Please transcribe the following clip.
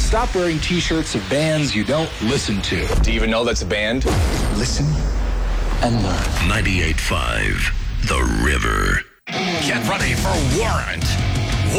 Stop wearing t-shirts of bands you don't listen to. Do you even know that's a band? Listen and learn. 98.5 The River. Get ready for Warrant.